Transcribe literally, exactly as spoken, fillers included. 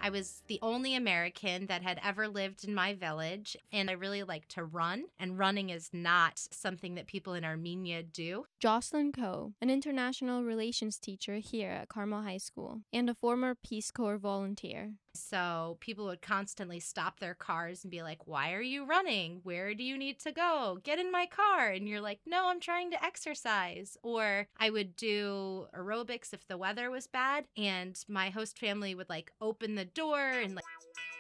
I was the only American that had ever lived in my village, and I really like to run, and running is not something that people in Armenia do. Jocelyn Coe, an international relations teacher here at Carmel High School, and a former Peace Corps volunteer. So people would constantly stop their cars and be like, why are you running? Where do you need to go? Get in my car. And you're like, no, I'm trying to exercise. Or I would do aerobics if the weather was bad, and my host family would like open the door and like